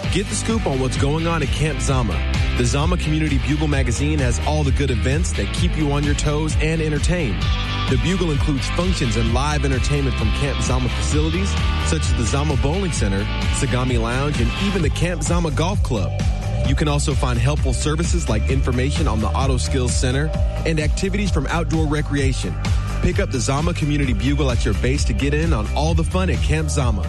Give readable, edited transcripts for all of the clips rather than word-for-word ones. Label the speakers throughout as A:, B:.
A: Get the scoop on what's going on at Camp Zama. The Zama Community Bugle magazine has all the good events that keep you on your toes and entertained. The Bugle includes functions and live entertainment from Camp Zama facilities, such as the Zama Bowling Center, Sagami Lounge, and even the Camp Zama Golf Club. You can also find helpful services like information on the Auto Skills Center and activities from outdoor recreation. Pick up the Zama Community Bugle at your base to get in on all the fun at Camp Zama.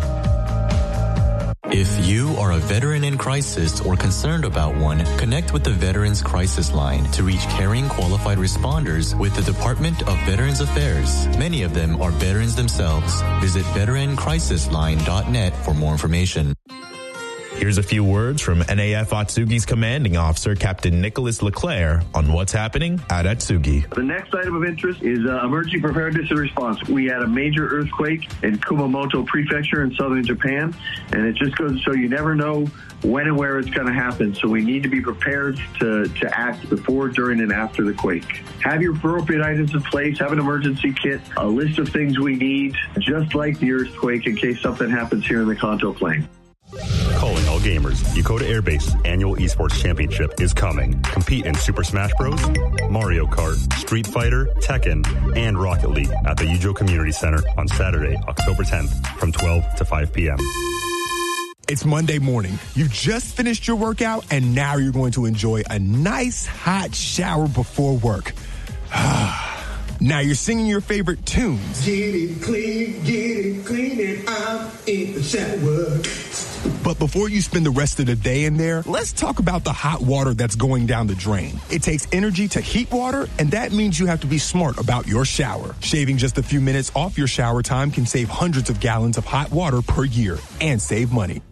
B: If you are a veteran in crisis or concerned about one, connect with the Veterans Crisis Line to reach caring, qualified responders with the Department of Veterans Affairs. Many of them are veterans themselves. Visit veterancrisisline.net for more information.
C: Here's a few words from NAF Atsugi's commanding officer, Captain Nicholas Leclerc, on what's happening at Atsugi.
D: The next item of interest is emergency preparedness and response. We had a major earthquake in Kumamoto Prefecture in southern Japan, and it just goes to show you never know when and where it's going to happen. So we need to be prepared to act before, during, and after the quake. Have your appropriate items in place. Have an emergency kit, a list of things we need, just like the earthquake, in case something happens here in the Kanto Plain.
E: Calling all gamers, Yokota Air Base Annual Esports Championship is coming. Compete in Super Smash Bros., Mario Kart, Street Fighter, Tekken, and Rocket League at the Yujo Community Center on Saturday, October 10th from 12 to 5 p.m.
F: It's Monday morning. You just finished your workout, and now you're going to enjoy a nice hot shower before work. Now you're singing your favorite tunes.
G: Get it clean, and I'm in the shower.
F: But before you spend the rest of the day in there, let's talk about the hot water that's going down the drain. It takes energy to heat water, and that means you have to be smart about your shower. Shaving just a few minutes off your shower time can save hundreds of gallons of hot water per year and save money.